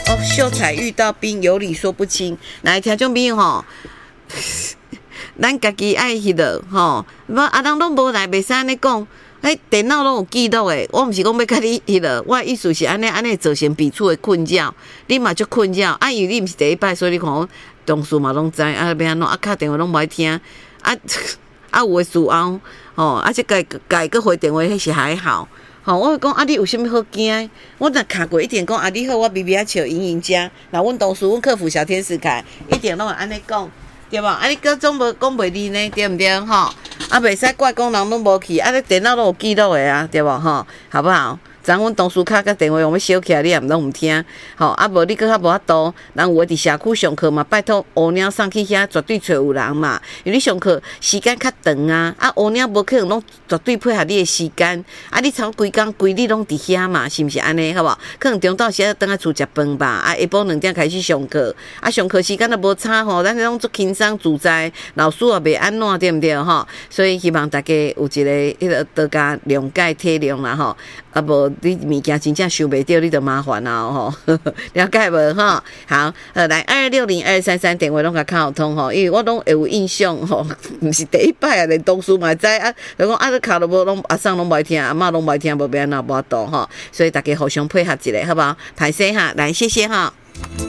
哦，秀才遇到兵，有理说不清。来，听众朋友吼，咱家己爱迄落吼，啊人拢无来，袂使安尼讲。电脑拢有记录诶，我毋是讲要甲你迄落，我意思是安尼造成彼此诶困扰，你嘛足困扰。啊，因为你毋是第一摆，所以你看我同事嘛拢知，啊要安怎，啊敲电话拢无爱听，有诶事后，即家个回电话迄是还好。我会讲你有啥物好惊？我若敲过一定讲你好，我微微啊笑盈盈家。那阮同事阮客服小天使凯一定拢会安尼讲，对无？你个总无讲袂离呢，对毋对？袂使怪讲人拢无去，你电脑拢有记录的啊，对无？好不好？昨阮同事敲个电话，我要小起来，你也拢毋听，无你搁较无法度，人有诶伫社区上课嘛，拜托乌鸟送去遐，绝对找有人嘛。因为你上课时间较长啊，乌鸟无可能拢绝对配合你诶时间，你差规工规日拢伫遐嘛，是毋是安尼？好无？可能中昼时等下厝食饭吧，下晡2点开始上课，上课时间都无差咱拢足轻松自在，老师也袂安怎，对毋对？所以希望大家有一个迄个多加谅解体谅啦，无你物件真正收袂到，你就麻烦啦了解无好，来260-233电话拢甲敲通因为我拢会有印象毋是第一摆连同事嘛知就讲你敲都无拢阿送拢无爱听，阿嬷拢无爱听，无要安怎无法度所以大家互相配合一下，好不好？歹势来谢谢